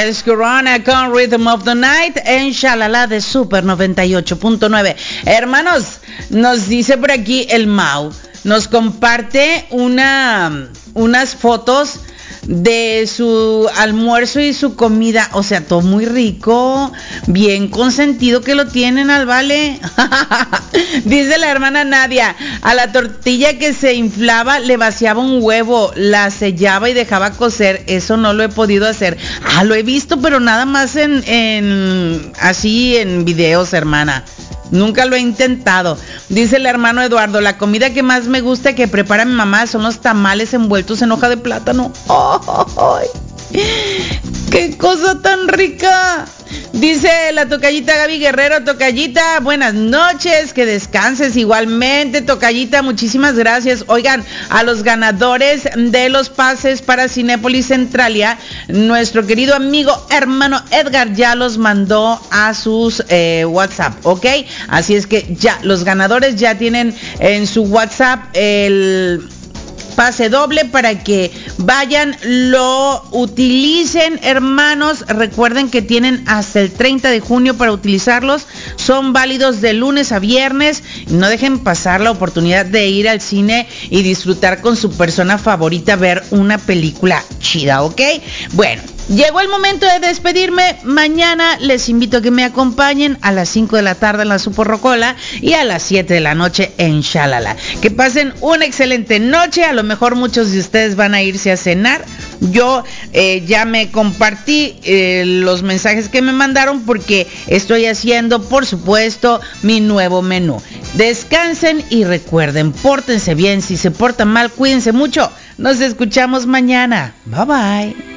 Es Corona con Rhythm of the Night en Shalala de Super 98.9. Hermanos, nos dice por aquí el Mau, nos comparte unas fotos de su almuerzo y su comida, o sea, todo muy rico, bien consentido que lo tienen al vale. Dice la hermana Nadia, a la tortilla que se inflaba le vaciaba un huevo, la sellaba y dejaba cocer. Eso no lo he podido hacer. Lo he visto, pero nada más así en videos, hermana. Nunca lo he intentado. Dice el hermano Eduardo, la comida que más me gusta que prepara mi mamá son los tamales envueltos en hoja de plátano. ¡Ay! ¡Qué cosa tan rica! Dice la tocallita Gaby Guerrero, tocallita, buenas noches, que descanses igualmente, tocallita, muchísimas gracias. Oigan, a los ganadores de los pases para Cinépolis Centralia, nuestro querido amigo hermano Edgar ya los mandó a sus WhatsApp, ¿ok? Así es que ya, los ganadores ya tienen en su WhatsApp el pase doble para que vayan, lo utilicen, hermanos. Recuerden que tienen hasta el 30 de junio para utilizarlos. Son válidos de lunes a viernes. No dejen pasar la oportunidad de ir al cine y disfrutar con su persona favorita, ver una película chida, ¿ok? Bueno, llegó el momento de despedirme. Mañana les invito a que me acompañen a las 5 de la tarde en la Super Rocola y a las 7 de la noche en Shalala. Que pasen una excelente noche. A lo mejor muchos de ustedes van a irse a cenar. Yo ya me compartí los mensajes que me mandaron porque estoy haciendo, por supuesto, mi nuevo menú. Descansen y recuerden, pórtense bien. Si se portan mal, cuídense mucho. Nos escuchamos mañana. Bye bye.